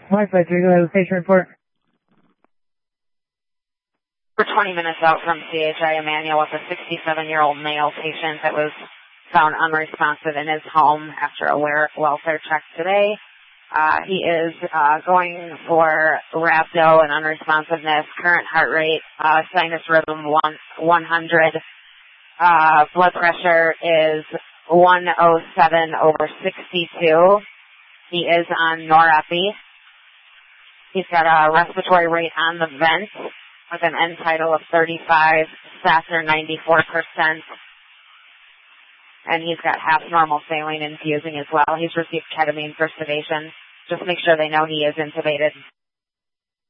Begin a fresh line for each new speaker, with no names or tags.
Wi-Fi 3, go ahead with patient report.
We're 20 minutes out from CHI Emmanuel with a 67-year-old male patient that was found unresponsive in his home after a welfare check today. He is going for rhabdo and unresponsiveness, current heart rate, sinus rhythm 100. Blood pressure is 107/62. He is on norepi. He's got a respiratory rate on the vent with an end tidal of 35, Sasser 94%. And he's got half normal saline infusing as well. He's received ketamine for sedation. Just make sure they know he is intubated.